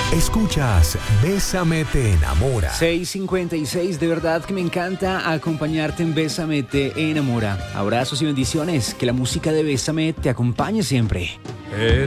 Escuchas Bésame te enamora. 6:56, de verdad que me encanta acompañarte en Bésame te enamora. Abrazos y bendiciones, que la música de Bésame te acompañe siempre.